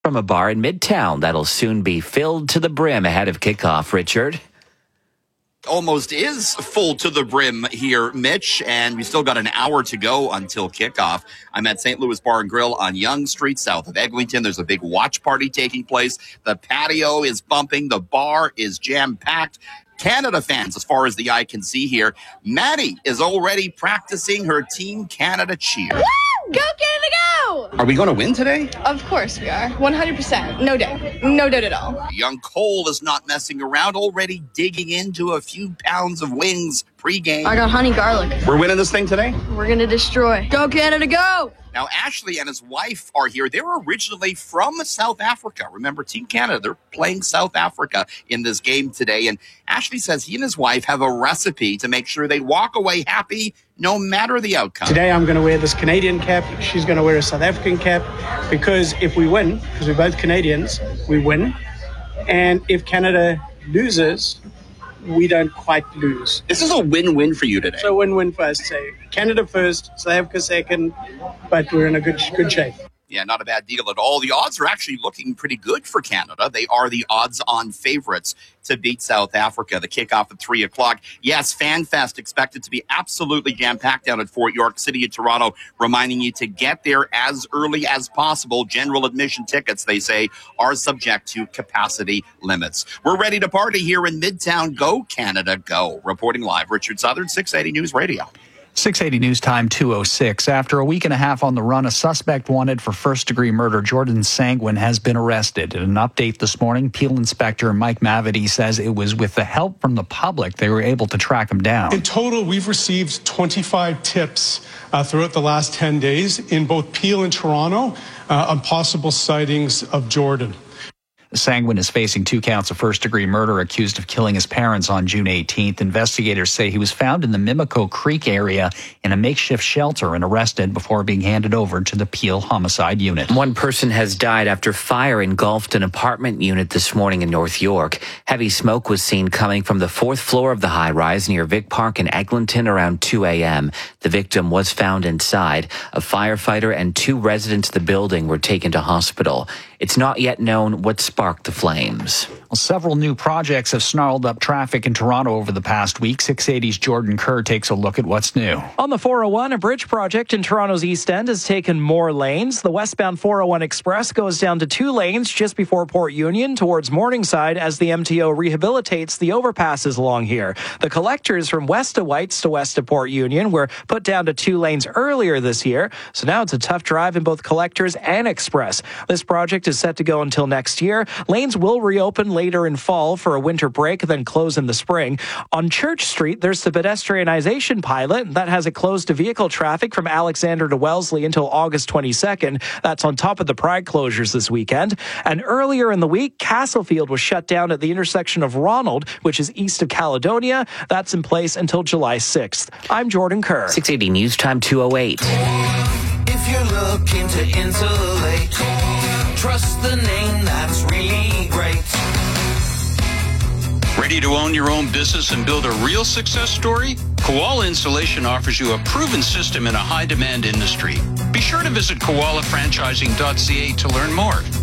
From a bar in Midtown that'll soon be filled to the brim ahead of kickoff, Richard. Almost is full to the brim here, Mitch, and we still got an hour to go until kickoff. I'm at St. Louis Bar and Grill on Yonge Street, south of Eglinton. There's a big watch party taking place. The patio is bumping. The bar is jam-packed. Canada fans, as far as the eye can see here. Maddie is already practicing her Team Canada cheer. Woo! Go Canada, go! Are we going to win today? Of course we are. 100%. No doubt. No doubt at all. Young Cole is not messing around, already digging into a few pounds of wings pregame. I got honey garlic. We're winning this thing today? We're going to destroy. Go Canada, go! Now, Ashley and his wife are here. They were originally from South Africa. Remember, Team Canada, they're playing South Africa in this game today. And Ashley says he and his wife have a recipe to make sure they walk away happy no matter the outcome. Today, I'm going to wear this Canadian cap. She's going to wear a South African cap because if we win, because we're both Canadians, we win. And if Canada loses, we don't quite lose. This is a win-win for you today. So win-win for us. So Canada first, South Africa second, but we're in a good shape. Yeah, not a bad deal at all. The odds are actually looking pretty good for Canada. They are the odds-on favorites to beat South Africa. The kickoff at 3 o'clock. Yes, FanFest expected to be absolutely jam-packed down at Fort York City in Toronto, reminding you to get there as early as possible. General admission tickets, they say, are subject to capacity limits. We're ready to party here in Midtown. Go, Canada, go. Reporting live, Richard Southern, 680 News Radio. 680 News Time 2:06. After a week and a half on the run, a suspect wanted for first-degree murder, Jordan Sangwin, has been arrested. In an update this morning, Peel Inspector Mike Mavity says it was with the help from the public they were able to track him down. In total, we've received 25 tips throughout the last 10 days in both Peel and Toronto on possible sightings of Jordan. Sangwin is facing 2 counts of first-degree murder, accused of killing his parents on June 18th. Investigators say he was found in the Mimico Creek area in a makeshift shelter and arrested before being handed over to the Peel Homicide Unit. One person has died after fire engulfed an apartment unit this morning in North York. Heavy smoke was seen coming from the 4th floor of the high-rise near Vic Park in Eglinton around 2 a.m. The victim was found inside. A firefighter and 2 residents of the building were taken to hospital. It's not yet known what sparked the flames. Well, several new projects have snarled up traffic in Toronto over the past week. 680's Jordan Kerr takes a look at what's new. On the 401, a bridge project in Toronto's East End has taken more lanes. The westbound 401 Express goes down to 2 lanes just before Port Union towards Morningside as the MTO rehabilitates the overpasses along here. The collectors from west of Whites to west of Port Union were put down to 2 lanes earlier this year, so now it's a tough drive in both collectors and Express. This project is set to go until next year. Lanes will reopen later in fall for a winter break, then close in the spring. On Church Street, there's the pedestrianization pilot that has it closed to vehicle traffic from Alexander to Wellesley until August 22nd. That's on top of the Pride closures this weekend. And earlier in the week, Castlefield was shut down at the intersection of Ronald, which is east of Caledonia. That's in place until July 6th. I'm Jordan Kerr. 680 News Time 2:08. If you're looking to insulate, trust the name that's really great. Ready to own your own business and build a real success story? Koala Installation offers you a proven system in a high-demand industry. Be sure to visit koalafranchising.ca to learn more.